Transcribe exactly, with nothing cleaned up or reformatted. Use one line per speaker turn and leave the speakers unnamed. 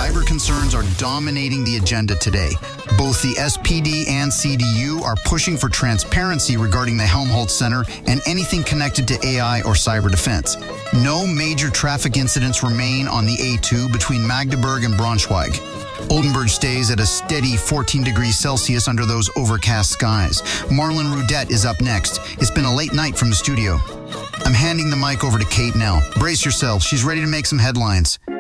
Cyber concerns are dominating the agenda today. Both the S P D and C D U are pushing for transparency regarding the Helmholtz Center and anything connected to A I or cyber defense. No major traffic incidents remain on the A two between Magdeburg and Braunschweig. Oldenburg stays at a steady fourteen degrees Celsius under those overcast skies. Marlon Rudette is up next. It's been a late night from the studio. I'm handing the mic over to Kate now. Brace yourself. She's ready to make some headlines.